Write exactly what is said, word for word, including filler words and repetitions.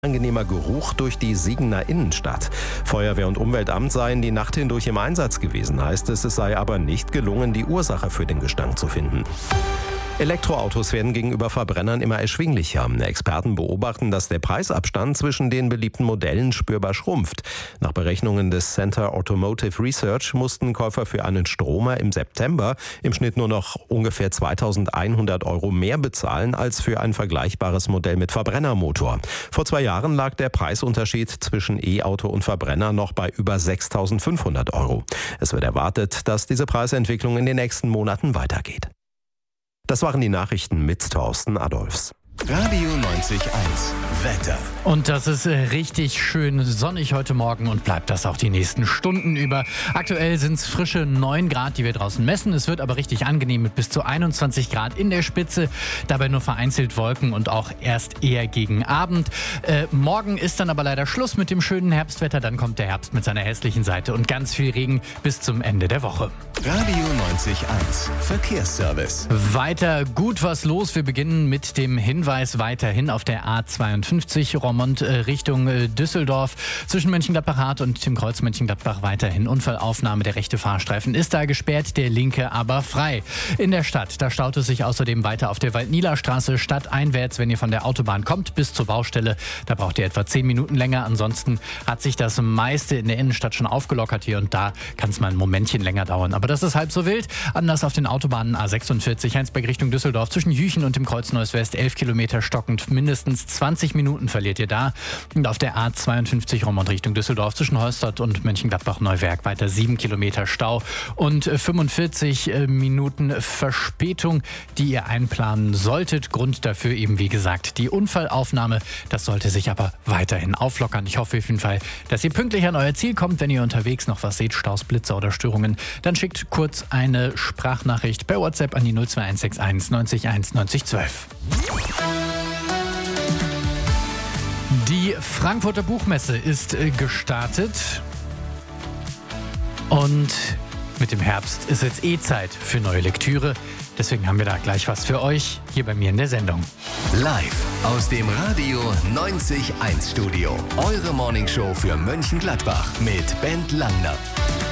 Angenehmer Geruch durch die Siegener Innenstadt. Feuerwehr und Umweltamt seien die Nacht hindurch im Einsatz gewesen, heißt es. Es sei aber nicht gelungen, die Ursache für den Gestank zu finden. Elektroautos werden gegenüber Verbrennern immer erschwinglicher. Experten beobachten, dass der Preisabstand zwischen den beliebten Modellen spürbar schrumpft. Nach Berechnungen des Center Automotive Research mussten Käufer für einen Stromer im September im Schnitt nur noch ungefähr zweitausendeinhundert Euro mehr bezahlen als für ein vergleichbares Modell mit Verbrennermotor. Vor zwei Jahren lag der Preisunterschied zwischen E-Auto und Verbrenner noch bei über sechstausendfünfhundert Euro. Es wird erwartet, dass diese Preisentwicklung in den nächsten Monaten weitergeht. Das waren die Nachrichten mit Thorsten Adolfs. Radio neunzig Komma eins Wetter. Und das ist richtig schön sonnig heute Morgen und bleibt das auch die nächsten Stunden über. Aktuell sind es frische neun Grad, die wir draußen messen. Es wird aber richtig angenehm mit bis zu einundzwanzig Grad in der Spitze. Dabei nur vereinzelt Wolken und auch erst eher gegen Abend. Äh, morgen ist dann aber leider Schluss mit dem schönen Herbstwetter. Dann kommt der Herbst mit seiner hässlichen Seite und ganz viel Regen bis zum Ende der Woche. Radio neunzig Komma eins Verkehrsservice. Weiter gut was los. Wir beginnen mit dem Hinweis weiterhin auf der A zweiundfünfzig Roermond äh, Richtung äh, Düsseldorf. Zwischen Mönchengladbach-Hart und dem Kreuz Mönchengladbach weiterhin Unfallaufnahme. Der rechte Fahrstreifen ist da gesperrt, der linke aber frei. In der Stadt, da staut es sich außerdem weiter auf der Waldnieler-Straße stadteinwärts, wenn ihr von der Autobahn kommt, bis zur Baustelle. Da braucht ihr etwa zehn Minuten länger. Ansonsten hat sich das meiste in der Innenstadt schon aufgelockert hier und da kann es mal ein Momentchen länger dauern. Aber das ist halb so wild. Anders auf den Autobahnen A sechsundvierzig Heinsberg Richtung Düsseldorf zwischen Jüchen und dem Kreuz Neuss West elf Kilometer stockend. Mindestens zwanzig Minuten verliert ihr da. Und auf der A zweiundfünfzig Roermond Richtung Düsseldorf zwischen Holstadt und Mönchengladbach-Neuwerk weiter sieben Kilometer Stau und fünfundvierzig Minuten Verspätung, die ihr einplanen solltet. Grund dafür eben, wie gesagt, die Unfallaufnahme. Das sollte sich aber weiterhin auflockern. Ich hoffe auf jeden Fall, dass ihr pünktlich an euer Ziel kommt. Wenn ihr unterwegs noch was seht, Staus, Blitzer oder Störungen, dann schickt kurz eine Sprachnachricht per WhatsApp an die null zwei eins sechs eins neunzig eins neunzig zwölf. Die Frankfurter Buchmesse ist gestartet und mit dem Herbst ist jetzt eh Zeit für neue Lektüre. Deswegen haben wir da gleich was für euch hier bei mir in der Sendung. Live aus dem Radio neunzig Komma eins Studio. Eure Morningshow für Mönchengladbach mit Bent Langner.